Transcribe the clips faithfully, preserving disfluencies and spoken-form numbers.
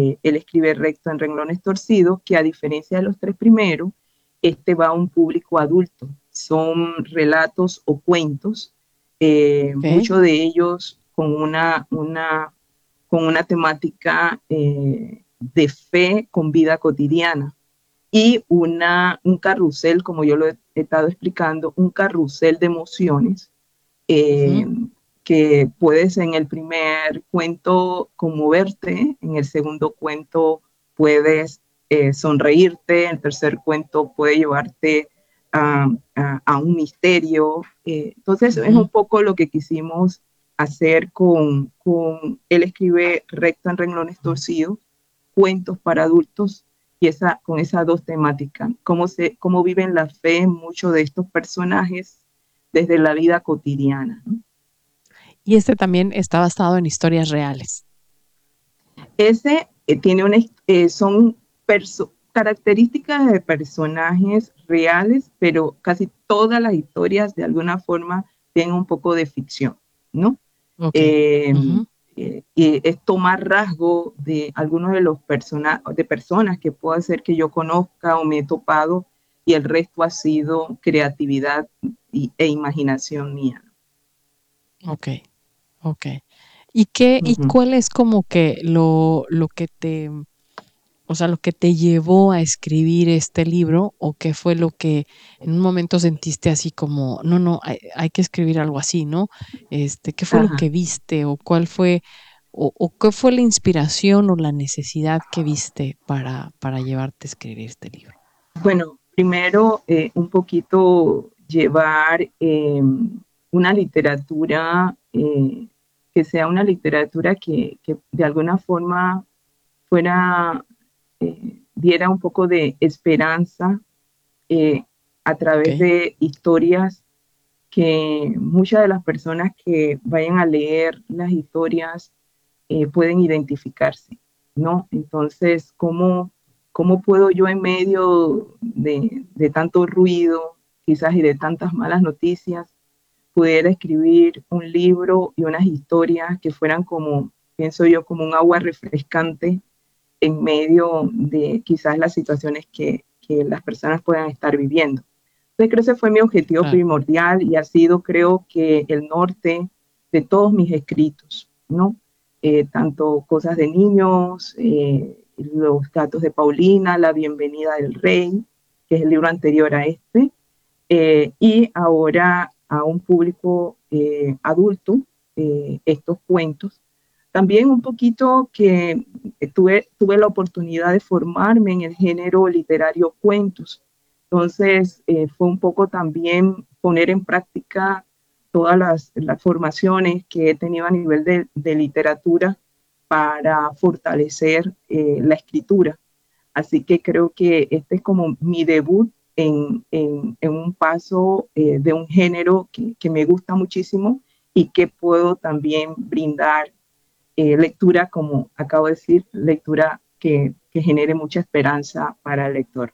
eh, Él escribe recto en renglones torcidos, que a diferencia de los tres primeros, este va a un público adulto. Son relatos o cuentos, eh, Ok. muchos de ellos con una, una, con una temática eh, de fe con vida cotidiana y una, un carrusel, como yo lo he, he estado explicando, un carrusel de emociones eh, Ujú. que puedes en el primer cuento conmoverte, en el segundo cuento puedes eh, sonreírte, el tercer cuento puede llevarte a, a, a un misterio. Eh, entonces es un Ujú. poco lo que quisimos hacer con, con Él escribe recto en renglones torcidos, cuentos para adultos y esa, con esas dos temáticas, cómo, se, cómo viven la fe muchos de estos personajes desde la vida cotidiana, ¿no? Y este también está basado en historias reales. Ese eh, tiene una, eh, son perso características de personajes reales, pero casi todas las historias de alguna forma tienen un poco de ficción, ¿no? Ok. Eh, Ujú. eh, y es tomar rasgo de algunos de los persona de personas que puedo hacer que yo conozca o me he topado y el resto ha sido creatividad y, e imaginación mía. Ok, ok. ¿Y qué, Uh y -huh. cuál es como que lo, lo que te, o sea, lo que te llevó a escribir este libro o qué fue lo que en un momento sentiste así como, no, no, hay, hay que escribir algo así, ¿no? Este, ¿qué fue lo Ajá. que viste o cuál fue, o, o qué fue la inspiración o la necesidad que viste para, para llevarte a escribir este libro? Bueno, primero eh, un poquito llevar eh, una literatura eh, que sea una literatura que, que de alguna forma fuera, eh, diera un poco de esperanza eh, a Ok, través de historias que muchas de las personas que vayan a leer las historias eh, pueden identificarse, ¿no? Entonces, ¿cómo, cómo puedo yo en medio de, de tanto ruido, quizás y de tantas malas noticias, poder escribir un libro y unas historias que fueran como, pienso yo, como un agua refrescante en medio de quizás las situaciones que, que las personas puedan estar viviendo? Entonces, creo que ese fue mi objetivo claro. primordial y ha sido, creo que, el norte de todos mis escritos, ¿no? Eh, tanto cosas de niños, eh, los gatos de Paulina, La bienvenida del rey, que es el libro anterior a este, eh, y ahora a un público eh, adulto, eh, estos cuentos. También un poquito que tuve, tuve la oportunidad de formarme en el género literario cuentos. Entonces, eh, fue un poco también poner en práctica todas las, las formaciones que he tenido a nivel de, de literatura para fortalecer eh, la escritura. Así que creo que este es como mi debut en, en, en un paso eh, de un género que, que, me gusta muchísimo y que puedo también brindar eh, lectura, como acabo de decir, lectura que, que genere mucha esperanza para el lector.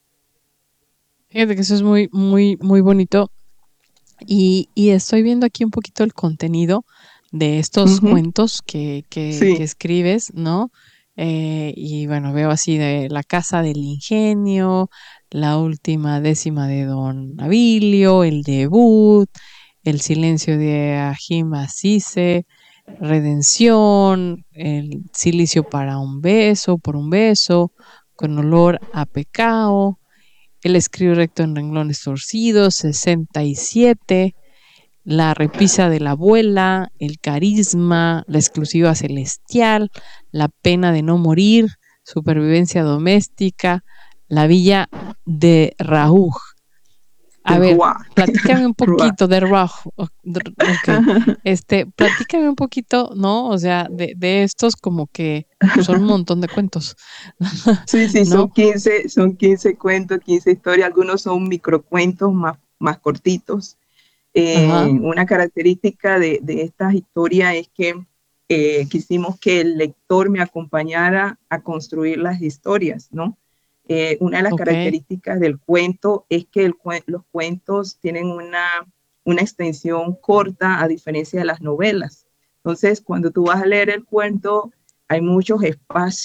Fíjate que eso es muy, muy, muy bonito. Y, y estoy viendo aquí un poquito el contenido de estos Uh -huh. cuentos que, que, que Sí. escribes, ¿no? Eh, y bueno, veo así de La Casa del Ingenio, La Última Décima de Don Abilio, El Debut, El Silencio de Ajim Asise, Redención, El Silicio para un beso, por un beso, Con olor a pecado, El escribe recto en renglones torcidos, sesenta y siete, La repisa de la abuela, El carisma, La exclusiva celestial, La pena de no morir, Supervivencia doméstica, La villa de Raúl. A De ver, Roi. platícame un Roi. poquito de Raúl. Ok, este, platícame un poquito, ¿no? O sea, de, de estos como que son un montón de cuentos, Sí, sí, son ¿no? quince, son quince cuentos, quince historias, algunos son microcuentos más, más cortitos. Eh, Ajá, una característica de, de estas historias es que eh, quisimos que el lector me acompañara a construir las historias, ¿no? Eh, una de las ok. características del cuento es que el, los cuentos tienen una, una extensión corta a diferencia de las novelas. Entonces, cuando tú vas a leer el cuento, hay muchos espacios